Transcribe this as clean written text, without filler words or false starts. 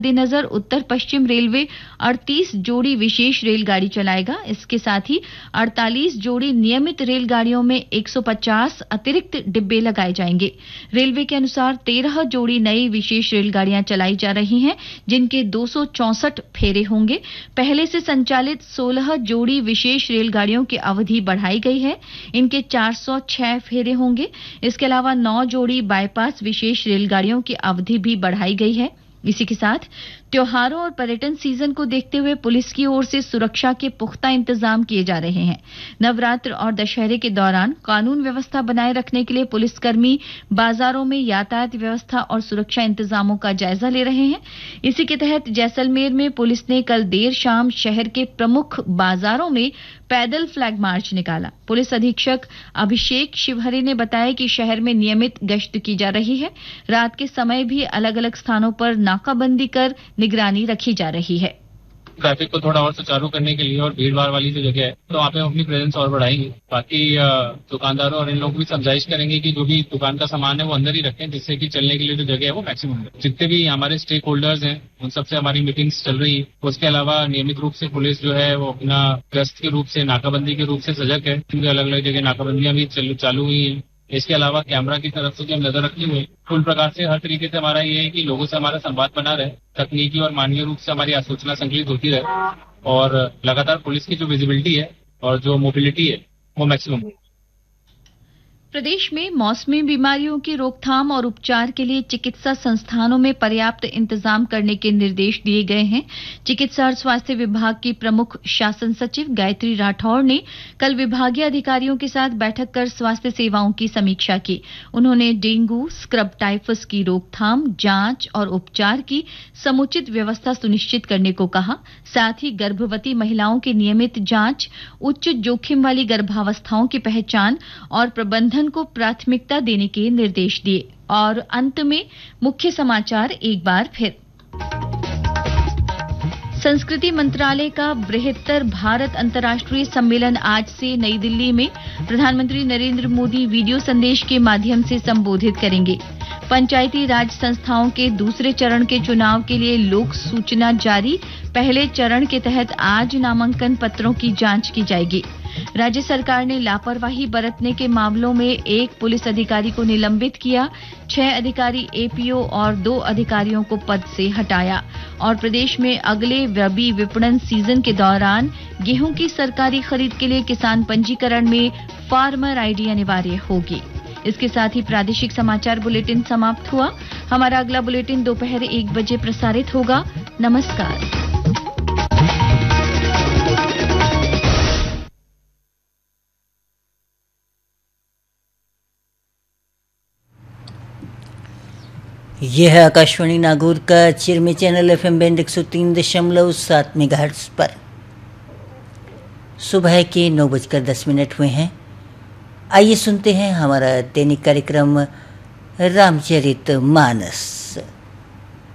मद्देनजर उत्तर पश्चिम रेलवे 38 जोड़ी विशेष रेलगाड़ी चलाएगा। इसके साथ ही 48 जोड़ी नियमित रेलगाड़ियों में 150 अतिरिक्त डिब्बे लगाए जाएंगे। रेलवे के अनुसार 13 जोड़ी नई विशेष रेलगाड़ियां चलाई जा रही हैं, जिनके 264 फेरे होंगे। पहले से संचालित 16 जोड़ी विशेष रेलगाड़ियों की अवधि बढ़ाई गई है, इनके 406 फेरे होंगे। इसके अलावा 9 जोड़ी बाईपास विशेष रेलगाड़ियों की अवधि भी बढ़ाई गई है। इसी के साथ त्योहारों और पर्यटन सीजन को देखते हुए पुलिस की ओर से सुरक्षा के पुख्ता इंतजाम किए जा रहे हैं। नवरात्र और दशहरे के दौरान कानून व्यवस्था बनाए रखने के लिए पुलिसकर्मी बाजारों में यातायात व्यवस्था और सुरक्षा इंतजामों का जायजा ले रहे हैं। इसी के तहत जैसलमेर में पुलिस ने कल देर शाम शहर के प्रमुख बाजारों में पैदल फ्लैग मार्च निकाला। पुलिस अधीक्षक अभिषेक शिवहरे ने बताया कि शहर में नियमित गश्त की जा रही है। रात के समय भी अलग अलग स्थानों पर नाकाबंदी कर निगरानी रखी जा रही है। ट्रैफिक को थोड़ा और सुचारू करने के लिए और भीड़ भाड़ वाली जो जगह है तो वहाँ पे हम अपनी प्रेजेंस और बढ़ाएंगे। बाकी दुकानदारों और इन लोगों को भी समझाइश करेंगे कि जो भी दुकान का सामान है वो अंदर ही रखें, जिससे कि चलने के लिए जो जगह है वो मैक्सिमम है। जितने भी हमारे स्टेक होल्डर्स हैं उन सबसे हमारी मीटिंग्स चल रही है। उसके अलावा नियमित रूप से पुलिस जो है वो अपना गश्त के रूप से, नाकाबंदी के रूप से सजग है, क्योंकि अलग अलग जगह नाकाबंदियां भी चालू हुई है। इसके अलावा कैमरा की तरफ से भी हम नजर रखते हुए कुल प्रकार से हर तरीके से हमारा ये है कि लोगों से हमारा संवाद बना रहे, तकनीकी और मानवीय रूप से हमारी आसूचना संकलित होती रहे और लगातार पुलिस की जो विजिबिलिटी है और जो मोबिलिटी है वो मैक्सिमम हो। प्रदेश में मौसमी बीमारियों की रोकथाम और उपचार के लिए चिकित्सा संस्थानों में पर्याप्त इंतजाम करने के निर्देश दिए गए हैं। चिकित्सा और स्वास्थ्य विभाग की प्रमुख शासन सचिव गायत्री राठौड़ ने कल विभागीय अधिकारियों के साथ बैठक कर स्वास्थ्य सेवाओं की समीक्षा की। उन्होंने डेंगू, स्क्रब टाइफस की रोकथाम, जांच और उपचार की समुचित व्यवस्था सुनिश्चित करने को कहा। साथ ही गर्भवती महिलाओं की नियमित जांच, उच्च जोखिम वाली गर्भावस्थाओं की पहचान और प्रबंधन को प्राथमिकता देने के निर्देश दिए। और अंत में मुख्य समाचार एक बार फिर। संस्कृति मंत्रालय का बृहत्तर भारत अंतर्राष्ट्रीय सम्मेलन आज से नई दिल्ली में प्रधानमंत्री नरेंद्र मोदी वीडियो संदेश के माध्यम से संबोधित करेंगे। पंचायती राज संस्थाओं के दूसरे चरण के चुनाव के लिए लोक सूचना जारी। पहले चरण के तहत आज नामांकन पत्रों की जांच की जाएगी। राज्य सरकार ने लापरवाही बरतने के मामलों में एक पुलिस अधिकारी को निलंबित किया। 6 अधिकारी एपीओ और 2 अधिकारियों को पद से हटाया। और प्रदेश में अगले रबी विपणन सीजन के दौरान गेहूं की सरकारी खरीद के लिए किसान पंजीकरण में फार्मर आईडी अनिवार्य होगी। इसके साथ ही प्रादेशिक समाचार बुलेटिन समाप्त हुआ। हमारा अगला बुलेटिन दोपहर 1 बजे प्रसारित होगा। नमस्कार। यह है आकाशवाणी नागौर का चिरमी चैनल एफएम बैंड 103.7 मेगाहर्ट्ज पर सुबह के 9:10 हुए हैं। आइए सुनते हैं हमारा दैनिक कार्यक्रम रामचरित मानस।